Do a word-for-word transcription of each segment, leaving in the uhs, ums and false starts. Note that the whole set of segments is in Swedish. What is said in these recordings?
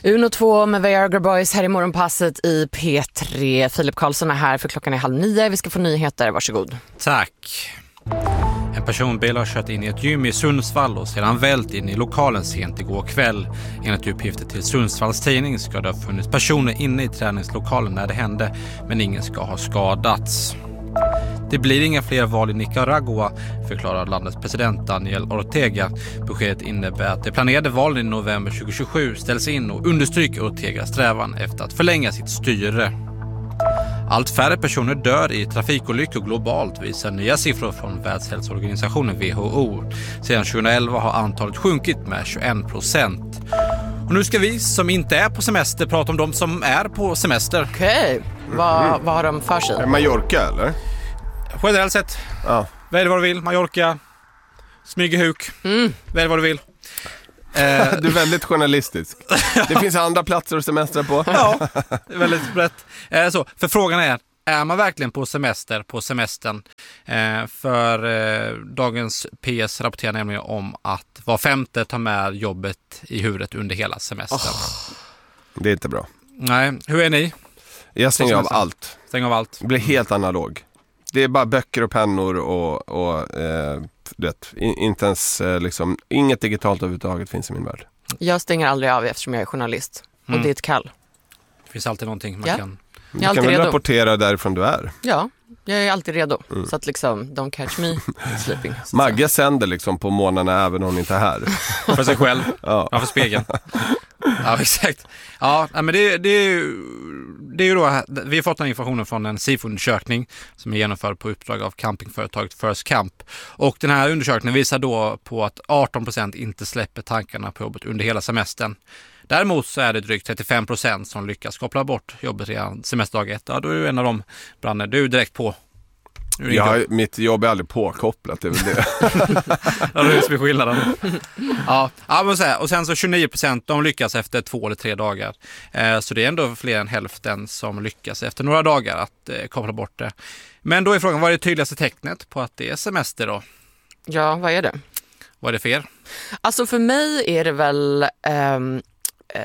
Uno två med Viagra Boys här i morgonpasset i P tre. Filip Karlsson är här för klockan är halv nio. Vi ska få nyheter, varsågod. Tack. En personbil har kört in i ett gym i Sundsvall och sedan vält in i lokalen sent igår kväll. Enligt uppgifter till Sundsvalls tidning ska det ha funnits personer inne i träningslokalen när det hände, men ingen ska ha skadats. Det blir inga fler val i Nicaragua, förklarar landets president Daniel Ortega. Beskedet innebär att det planerade valen i november tjugohundratjugosju ställs in och understryker Ortegas strävan efter att förlänga sitt styre. Allt färre personer dör i trafikolyckor globalt, visar nya siffror från Världshälsoorganisationen W H O. Sedan tjugoelva har antalet sjunkit med tjugoen procent. Och nu ska vi som inte är på semester prata om de som är på semester. Okej, okay. vad, mm. vad har de för sig? Mallorca eller? Generellt sett. Ja. Välj vad du vill, Mallorca, Smygehuk, mm. välj vad du vill. Du är väldigt journalistisk. Det finns andra platser att semestra på. Ja, det är väldigt brett. Eh, så, för frågan är, är man verkligen på semester på semestern? Eh, för eh, dagens P S rapporterar nämligen om att var femte tar med jobbet i huvudet under hela semestern. Oh. Det är inte bra. Nej, hur är ni? Jag stänger av allt. Stänger av allt. Det blir helt analog. Det är bara böcker och pennor och, och eh, det, inte ens eh, liksom, inget digitalt överhuvudtaget finns i min värld. Jag stänger aldrig av eftersom jag är journalist. Mm. Och det är ett kall. Det finns alltid någonting man ja. kan... Du kan väl redo. rapportera därifrån du är. Ja, jag är alltid redo. Mm. Så att liksom, don't catch me sleeping. Magga sänder liksom på månaderna även om hon inte är här. För sig själv. Ja, ja för spegeln. Ja, exakt. Ja, men det, det, är ju, det är ju då, vi har fått den informationen från en SIFO-undersökning som är genomförd på uppdrag av campingföretaget First Camp. Och den här undersökningen visar då på att arton procent inte släpper tankarna på jobbet under hela semestern. Däremot så är det drygt trettiofem procent som lyckas koppla bort jobbet redan semesterdag ett. Ja, då är du en av de brander. Du är direkt på. Ja, mitt jobb är aldrig påkopplat, det är väl det. Ja, det är som är skillnaden. Ja, ja men så här, och sen så tjugonio procent de lyckas efter två eller tre dagar. Eh, så det är ändå fler än hälften som lyckas efter några dagar att eh, koppla bort det. Men då är frågan, vad är det tydligaste tecknet på att det är semester då? Ja, vad är det? Vad är det för er? Alltså för mig är det väl... Um... Uh,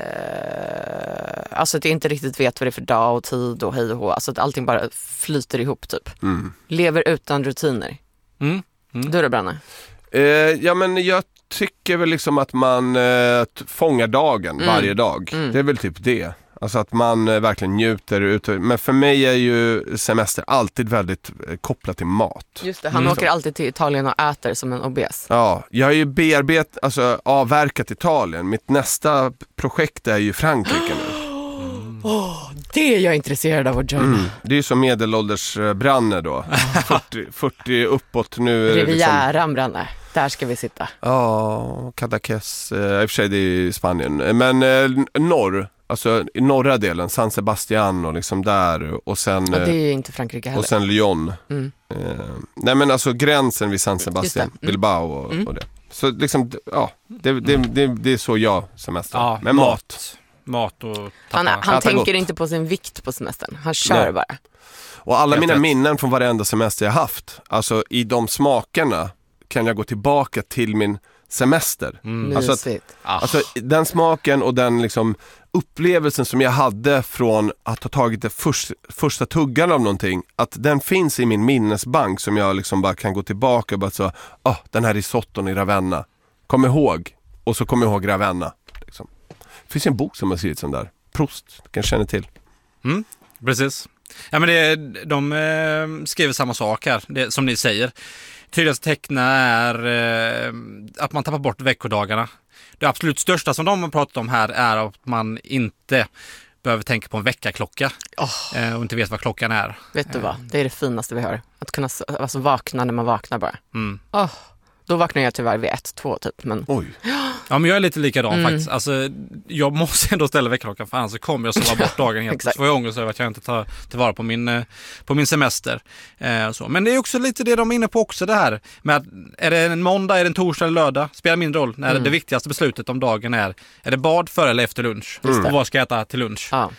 alltså att jag inte riktigt vet vad det är för dag och tid och hej och hå. Alltså att allting bara flyter ihop typ. Mm. Lever utan rutiner. Mm. Mm. Du då, Branne? Uh, ja men jag tycker väl liksom att man uh, fångar dagen mm. varje dag. Mm. Det är väl typ det. Alltså att man uh, verkligen njuter ut. Men för mig är ju semester alltid väldigt uh, kopplat till mat. Just det, han mm. åker alltid till Italien och äter som en obes. Ja, jag har ju bearbetat, alltså avverkat Italien. Mitt nästa projekt är ju Frankrike nu. Mm. Oh, det är jag intresserad av att joina. Mm. Det är ju som medelålders uh, Branne då. fyrtio, fyrtio uppåt nu. Rivieran liksom... Branne. Där ska vi sitta. Ja, Cadaqués. Uh, I och för sig det är i Spanien. Men uh, norr. Alltså i norra delen, San Sebastian och liksom där och sen... Och det är ju inte Frankrike heller. Och sen Lyon. Mm. Eh, nej men alltså gränsen vid San Sebastian, mm. Bilbao och, mm. och det. Så liksom, ja, det, det, det, det är så jag semester. Ja, men mat. Mat och tappa. Han, han tänker gott. Inte på sin vikt på semestern. Han kör nej. Bara. Och alla jag mina vet. Minnen från varenda semester jag haft, alltså i de smakerna kan jag gå tillbaka till min semester. Mm. Alltså, att, alltså den smaken och den liksom upplevelsen som jag hade från att ha tagit det först, första tuggan av någonting, att den finns i min minnesbank som jag liksom bara kan gå tillbaka och bara så, ah, den här risotton i Ravenna. Kom ihåg. Och så kom ihåg Ravenna. Liksom. Det finns en bok som har skrivit som där. Proust, kan känna till. Mm, precis. Ja, men det, de eh, skriver samma sak här, det, som ni säger. Tydligaste teckna är eh, att man tappar bort veckodagarna. Det absolut största som de har pratat om här är att man inte behöver tänka på en veckaklocka oh. eh, och inte vet vad klockan är. Vet du vad? Det är det finaste vi har. Att kunna alltså, vakna när man vaknar bara. Mm. Oh. Då vaknar jag tyvärr vid ett, två typ. Men... Oj. Ja, men jag är lite likadan mm. faktiskt. Alltså, jag måste ändå ställa väckklockan för annars så kommer jag sova bort dagen helt. Så får jag ångest över att jag inte tar tillvara på min, på min semester. Eh, så. Men det är också lite det de är inne på också det här. Med att, är det en måndag, är det en torsdag eller lördag? Spelar mindre roll. När mm. det viktigaste beslutet om dagen är, är det bad före eller efter lunch? Mm. Och vad ska jag äta till lunch? Ja.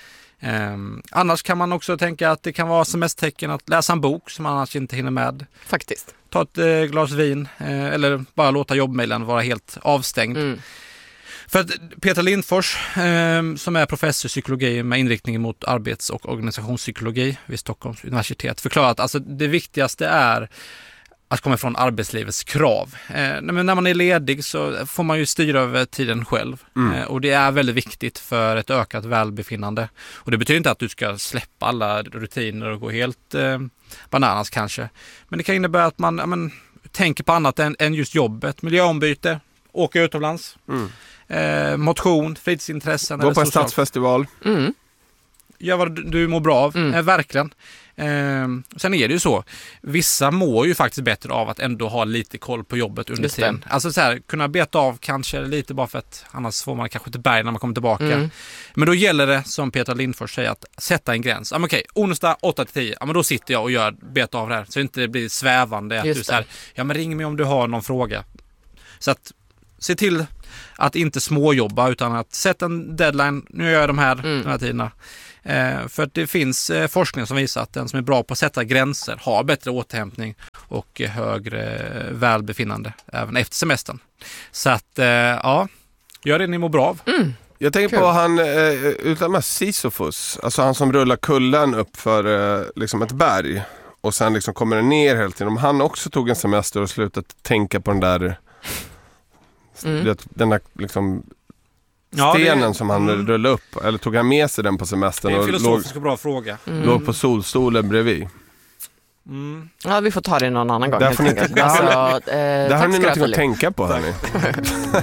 Um, annars kan man också tänka att det kan vara semestertecken att läsa en bok som man annars inte hinner med. Faktiskt. Ta ett eh, glas vin eh, eller bara låta jobbmailen vara helt avstängd. Mm. För att Peter Lindfors, eh, som är professor i psykologi med inriktning mot arbets- och organisationspsykologi vid Stockholms universitet, förklarar att alltså, det viktigaste är att komma ifrån arbetslivets krav. Eh, men när man är ledig så får man ju styra över tiden själv. Mm. Eh, och det är väldigt viktigt för ett ökat välbefinnande. Och det betyder inte att du ska släppa alla rutiner och gå helt eh, bananas kanske. Men det kan innebära att man ja, men, tänker på annat än, än just jobbet. Miljöombyte, åka utomlands, mm. eh, motion, fritidsintressen. Gå på en stadsfestival. Mm. Gör vad du, du mår bra av, mm. eh, verkligen. Eh, sen är det ju så, vissa mår ju faktiskt bättre av att ändå ha lite koll på jobbet under tiden. Alltså så här, kunna beta av kanske lite bara för att annars får man kanske inte berg när man kommer tillbaka. Mm. Men då gäller det, som Peter Lindfors säger, att sätta en gräns. Ja, men okej, onsdag åtta till tio, ja, men då sitter jag och gör beta av det här. Så det inte blir svävande att Just du så här, ja men ring mig om du har någon fråga. Så att se till att inte småjobba utan att sätta en deadline, nu gör jag de här, mm. de här tiderna. Eh, för att det finns eh, forskning som visar att den som är bra på att sätta gränser har bättre återhämtning och eh, högre eh, välbefinnande även efter semestern. Så att, eh, ja, gör det ni mår bra av. Mm. Jag tänker Kul. på han, eh, utan med Sisyphus, alltså han som rullar kullen upp för eh, liksom ett berg och sen liksom kommer den ner hela tiden. Om han också tog en semester och slutat tänka på den där mm. den där liksom stenen ja, det, som han mm. rullade upp, eller tog han med sig den på semestern? Det är en filosofisk och bra fråga. Mm. Låg på solstolen bredvid. Mm. Ja, vi får ta det någon annan gång. Där, ni, alltså, eh, det har ni något att tänka på, hörni.